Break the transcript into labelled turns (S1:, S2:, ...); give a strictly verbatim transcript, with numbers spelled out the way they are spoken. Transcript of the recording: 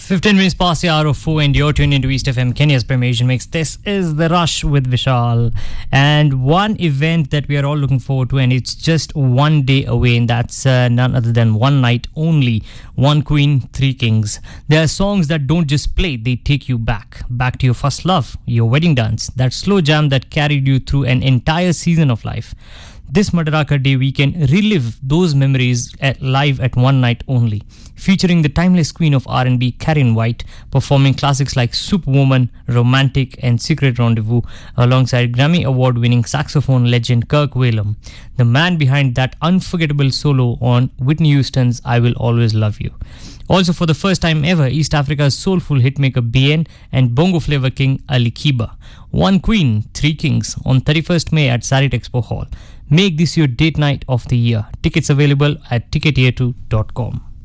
S1: fifteen minutes past the hour of four, and you're tuned into East F M, Kenya's premier Asian mix. This is The Rush with Vishal. And one event that we are all looking forward to, and it's just one day away, and that's uh, none other than One Night Only. One Queen, Three Kings. There are songs that don't just play, they take you back. Back to your first love, your wedding dance, that slow jam that carried you through an entire season of life. This Madaraka Day, we can relive those memories at live at One Night Only, featuring the timeless queen of R and B, Karen White, performing classics like Superwoman, Romantic, and Secret Rendezvous, alongside Grammy Award-winning saxophone legend Kirk Whalum, the man behind that unforgettable solo on Whitney Houston's I Will Always Love You. Also, for the first time ever, East Africa's soulful hitmaker B N and bongo flavor king Ali Kiba. One Queen, Three Kings on thirty-first May at Sarit Expo Hall. Make this your date night of the year. Tickets available at ticket year two dot com.